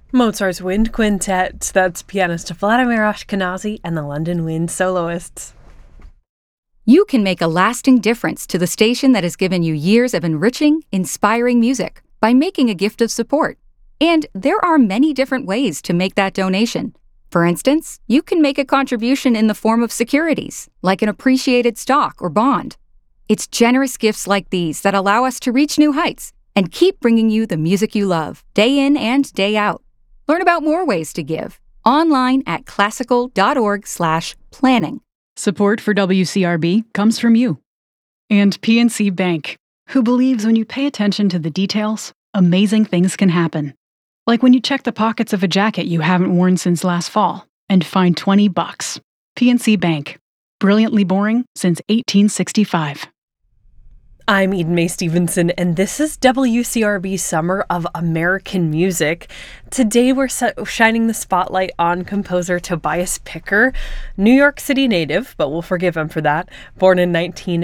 Mozart's Wind Quintet. That's pianist Vladimir Ashkenazy and the London Wind Soloists. You can make a lasting difference to the station that has given you years of enriching, inspiring music by making a gift of support. And there are many different ways to make that donation. For instance, you can make a contribution in the form of securities, like an appreciated stock or bond. It's generous gifts like these that allow us to reach new heights and keep bringing you the music you love, day in and day out. Learn about more ways to give online at classical.org/planning. Support for WCRB comes from you. And PNC Bank, who believes when you pay attention to the details, amazing things can happen. Like when you check the pockets of a jacket you haven't worn since last fall and find $20. PNC Bank. Brilliantly boring since 1865. I'm Eden Mae Stevenson, and this is WCRB Summer of American Music. Today we're shining the spotlight on composer Tobias Picker, New York City native, but we'll forgive him for that, born in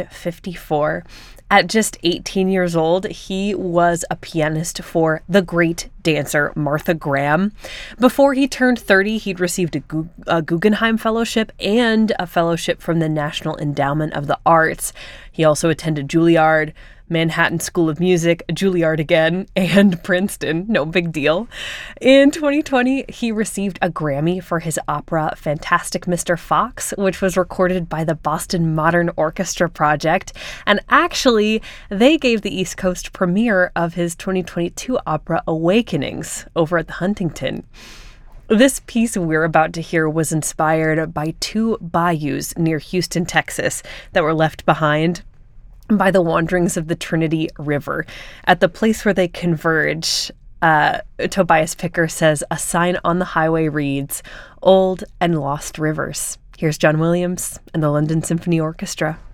1954. At just 18 years old, he was a pianist for the great dancer Martha Graham. Before he turned 30, he'd received a Guggenheim Fellowship and a fellowship from the National Endowment of the Arts. He also attended Juilliard, Manhattan School of Music, Juilliard again, and Princeton. No big deal. In 2020, he received a Grammy for his opera Fantastic Mr. Fox, which was recorded by the Boston Modern Orchestra Project. And actually, they gave the East Coast premiere of his 2022 opera Awakenings over at the Huntington. This piece we're about to hear was inspired by two bayous near Houston, Texas, that were left behind by the wanderings of the Trinity River. At the place where they converge, Tobias Picker says, a sign on the highway reads, Old and Lost Rivers. Here's John Williams and the London Symphony Orchestra.